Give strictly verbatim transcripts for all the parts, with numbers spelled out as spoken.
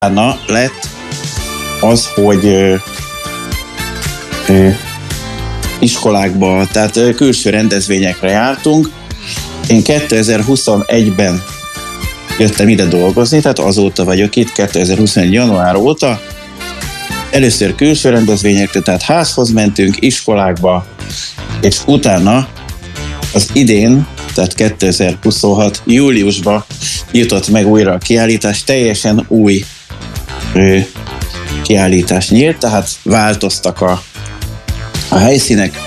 utána lett az, hogy ö, ö, iskolákba, tehát ö, külső rendezvényekre jártunk. Én kétezer-huszonegyben jöttem ide dolgozni, tehát azóta vagyok itt, kétezer-huszonegy január óta. Először külső rendezvényekre, tehát házhoz mentünk, iskolákba, és utána az idén, tehát kétezer-huszonhat júliusban jutott meg újra a kiállítás, teljesen új ö, kiállítás nyílt, tehát változtak a, a helyszínek.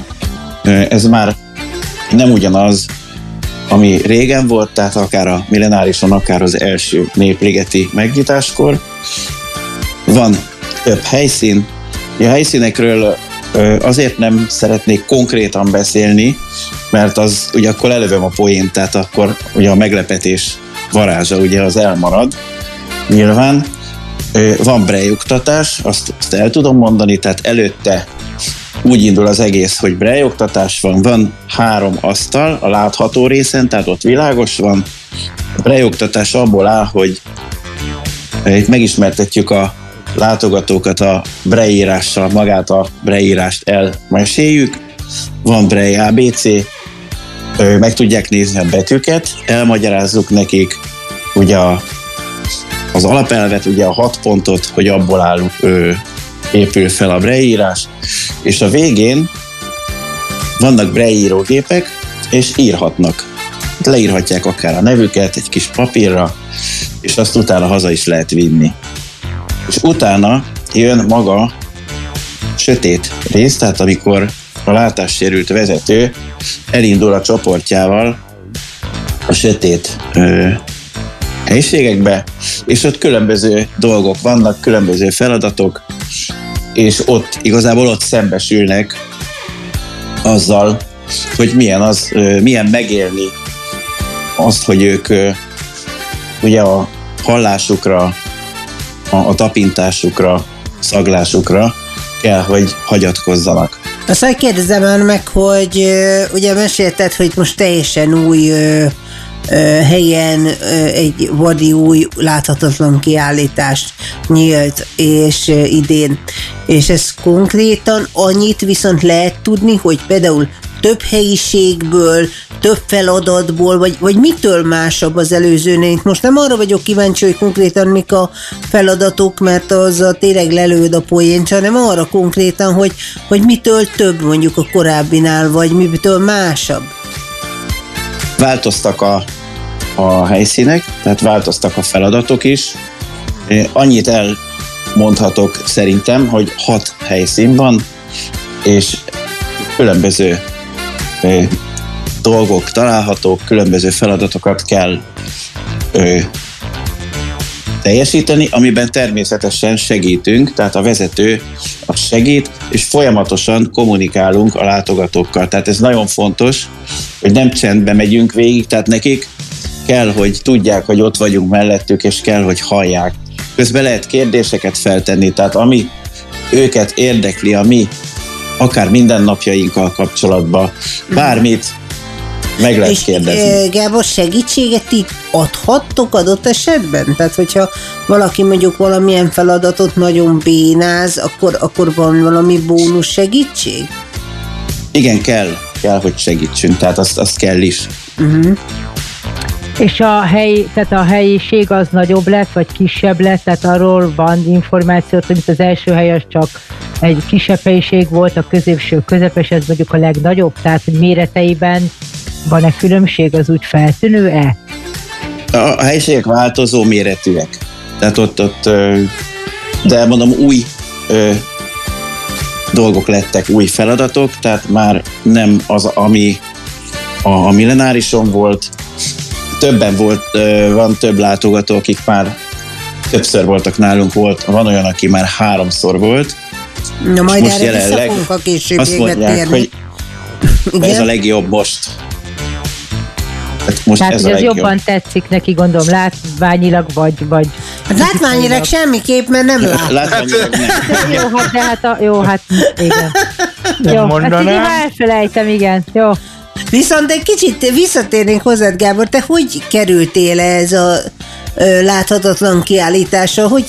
Ö, ez már nem ugyanaz, ami régen volt, tehát akár a millenárison, akár az első népligeti megnyitáskor. Van több helyszín. A helyszínekről azért nem szeretnék konkrétan beszélni, mert az ugye akkor elővem a poént, tehát akkor ugye a meglepetés varázsa ugye az elmarad. Nyilván van brejoktatás, azt, azt el tudom mondani, tehát előtte úgy indul az egész, hogy brejoktatás van, van három asztal a látható részen, tehát ott világos van. A brejoktatás abból áll, hogy itt megismertetjük a látogatókat a brejírással, magát a brejírást elmeséljük. Van brej á bé cé, meg tudják nézni a betűket, elmagyarázzuk nekik ugye a, az alapelvet, ugye a hat pontot, hogy abból áll, ö, épül fel a breírás, és a végén vannak brejírógépek, és írhatnak. Leírhatják akár a nevüket egy kis papírra, és azt utána haza is lehet vinni. És utána jön maga sötét rész, tehát amikor a látássérült vezető elindul a csoportjával a sötét ö, helyiségekbe, és ott különböző dolgok vannak, különböző feladatok, és ott igazából ott szembesülnek azzal, hogy milyen az, ö, milyen megélni azt, hogy ők ö, ugye a hallásukra, a, a tapintásukra, szaglásukra kell, hogy hagyatkozzanak. Aztán kérdezem már meg, hogy ö, ugye mesélted, hogy most teljesen új ö, ö, helyen ö, egy vadi új láthatatlan kiállítást nyílt, és ö, idén. És ez konkrétan annyit viszont lehet tudni, hogy például több helyiségből, több feladatból, vagy, vagy mitől másabb az előzőnél? Most nem arra vagyok kíváncsi, hogy konkrétan mik a feladatok, mert az a tényleg lelőd a poént, hanem arra konkrétan, hogy, hogy mitől több mondjuk a korábbinál, vagy mitől másabb. Változtak a, a helyszínek, tehát változtak a feladatok is. Annyit elmondhatok szerintem, hogy hat helyszín van, és különböző ö, dolgok találhatók, különböző feladatokat kell ö, teljesíteni, amiben természetesen segítünk, tehát a vezető az segít, és folyamatosan kommunikálunk a látogatókkal. Tehát ez nagyon fontos, hogy nem csendben megyünk végig, tehát nekik kell, hogy tudják, hogy ott vagyunk mellettük, és kell, hogy hallják. Közben lehet kérdéseket feltenni, tehát ami őket érdekli, ami akár mindennapjainkkal kapcsolatban, bármit meg lehet és kérdezni. És Gábor, segítséget így adhattok adott esetben? Tehát, hogyha valaki mondjuk valamilyen feladatot nagyon bénáz, akkor, akkor van valami bónusz segítség? Igen, kell, kell, hogy segítsünk, tehát azt, azt kell is. Uh-huh. És a hely, tehát a helyiség az nagyobb lett, vagy kisebb lett, tehát arról van információt, hogy az első hely az csak egy kisebb helyiség volt, a középső közepes, ez mondjuk a legnagyobb, tehát hogy méreteiben van-e különbség, az úgy feltűnő-e? A, a helyiségek változó méretűek, tehát ott, ott de mondom, új ö, dolgok lettek, új feladatok, tehát már nem az, ami a, a millenárison volt. Többen volt, van több látogató, akik már többször voltak nálunk, volt, van olyan, aki már háromszor volt. Na majd erre vissza fogunk a későbbiekbe térni. Hogy ez a legjobb most. Tehát most tehát ez, ez jobban tetszik neki, gondolom, látványilag, vagy... vagy hát látványilag semmiképp, mert nem lát. Látványilag nem. Jó, hát de hát, a, jó, hát igen. Jó, hát így elfelejtem, igen, jó. Viszont egy kicsit visszatérnénk hozzád, Gábor, te hogy kerültél ez a láthatatlan kiállítása, hogy